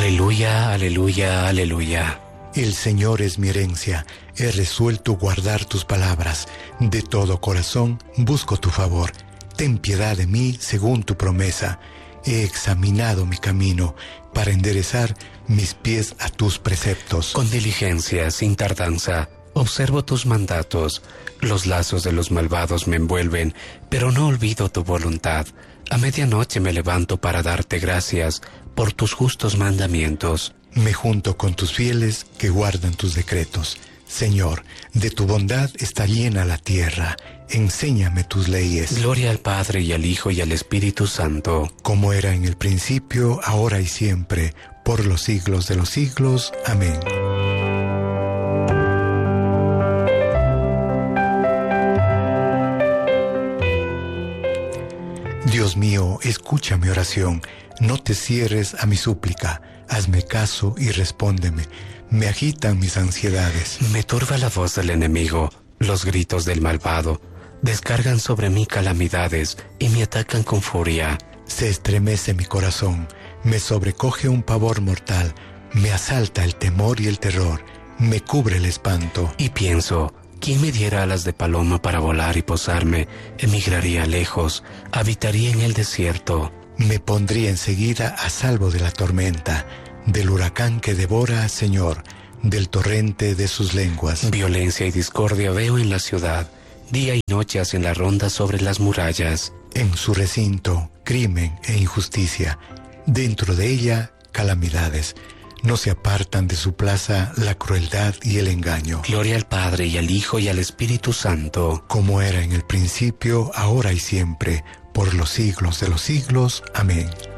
Aleluya, aleluya, aleluya. El Señor es mi herencia, he resuelto guardar tus palabras. De todo corazón busco tu favor. Ten piedad de mí según tu promesa. He examinado mi camino para enderezar mis pies a tus preceptos. Con diligencia, sin tardanza, observo tus mandatos. Los lazos de los malvados me envuelven, pero no olvido tu voluntad. A medianoche me levanto para darte gracias por tus justos mandamientos. Me junto con tus fieles que guardan tus decretos. Señor, de tu bondad está llena la tierra. Enséñame tus leyes. Gloria al Padre y al Hijo y al Espíritu Santo. Como era en el principio, ahora y siempre, por los siglos de los siglos. Amén. Dios mío, escucha mi oración. No te cierres a mi súplica. Hazme caso y respóndeme. Me agitan mis ansiedades. Me turba la voz del enemigo, los gritos del malvado. Descargan sobre mí calamidades y me atacan con furia. Se estremece mi corazón, me sobrecoge un pavor mortal, me asalta el temor y el terror, me cubre el espanto. Y pienso, ¿quién me diera alas de paloma para volar y posarme? Emigraría lejos, habitaría en el desierto. Me pondría enseguida a salvo de la tormenta, del huracán que devora, Señor, del torrente de sus lenguas. Violencia y discordia veo en la ciudad. Día y noche hacen la ronda sobre las murallas. En su recinto, crimen e injusticia. Dentro de ella, calamidades. No se apartan de su plaza la crueldad y el engaño. Gloria al Padre y al Hijo y al Espíritu Santo. Como era en el principio, ahora y siempre, por los siglos de los siglos. Amén.